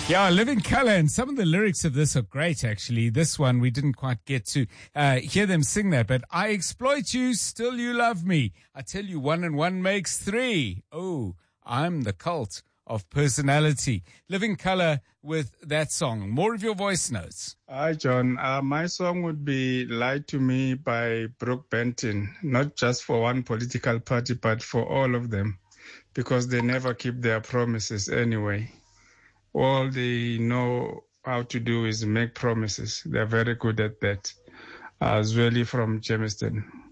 Yeah, Living Color, and some of the lyrics of this are great, actually. This one, we didn't quite get to hear them sing that, but I exploit you, still you love me. I tell you 1 and 1 makes 3. Oh, I'm the cult of personality. Living Color with that song. More of your voice notes. Hi, John. My song would be Lie to Me by Brooke Benton, not just for one political party, but for all of them, because they never keep their promises anyway. All they know how to do is make promises. They're very good at that. Zweli from Jamestown.